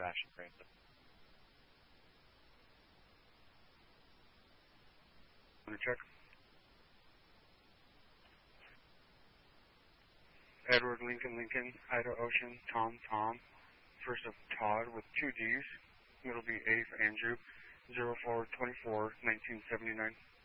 Action Transit. Check. Edward Lincoln Lincoln, Ida Ocean, Tom Tom. First of Todd with 2 D's. Middle be A for Andrew. 0424 1979.